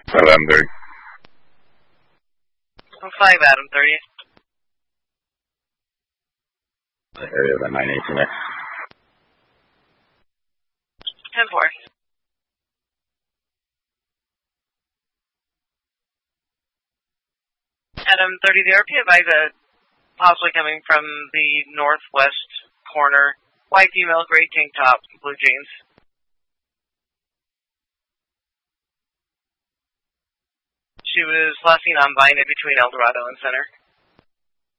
Adam 30. 5 Adam 30. Area of the 918X. 10-4. Adam 30, the RP advisor possibly coming from the northwest corner. White female, gray tank top, blue jeans. She was last seen on Vine between El Dorado and Center.